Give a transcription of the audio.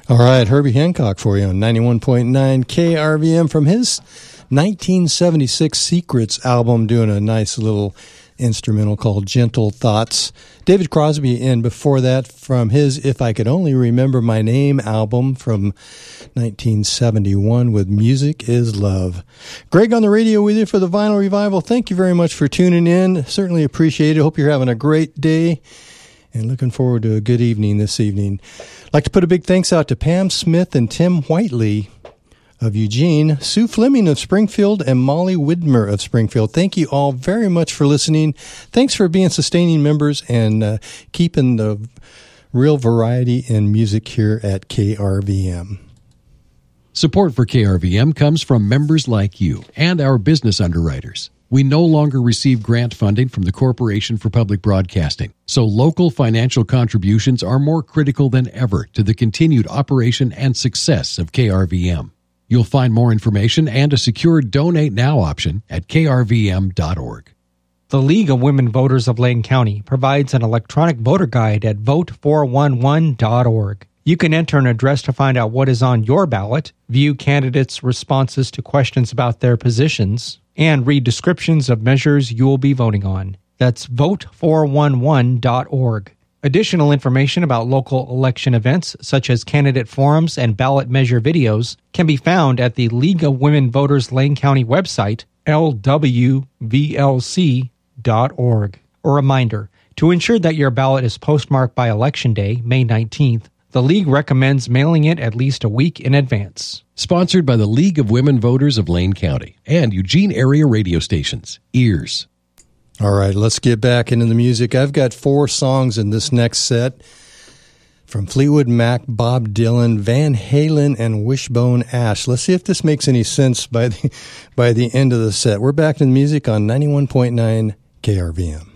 All right, Herbie Hancock for you on 91.9 KRVM from his 1976 Secrets album, doing a nice little instrumental called Gentle Thoughts. David Crosby, and before that from his If I Could Only Remember My Name album from 1971 with Music is Love. Greg on the radio with you for the Vinyl Revival. Thank you very much for tuning in. Certainly appreciate it. Hope you're having a great day and looking forward to a good evening this evening. I'd like to put a big thanks out to Pam Smith and Tim Whiteley of Eugene, Sue Fleming of Springfield, and Molly Widmer of Springfield. Thank you all very much for listening. Thanks for being sustaining members and keeping the real variety in music here at KRVM. Support for KRVM comes from members like you and our business underwriters. We no longer receive grant funding from the Corporation for Public Broadcasting, so local financial contributions are more critical than ever to the continued operation and success of KRVM. You'll find more information and a secure Donate Now option at krvm.org. The League of Women Voters of Lane County provides an electronic voter guide at vote411.org. You can enter an address to find out what is on your ballot, view candidates' responses to questions about their positions, and read descriptions of measures you will be voting on. That's vote411.org. Additional information about local election events, such as candidate forums and ballot measure videos, can be found at the League of Women Voters Lane County website, lwvlc.org. A reminder, to ensure that your ballot is postmarked by Election Day, May 19th, the League recommends mailing it at least a week in advance. Sponsored by the League of Women Voters of Lane County and Eugene area radio stations. Ears. All right, let's get back into the music. I've got 4 songs in this next set from Fleetwood Mac, Bob Dylan, Van Halen, and Wishbone Ash. Let's see if this makes any sense by the end of the set. We're back to the music on 91.9 KRVM.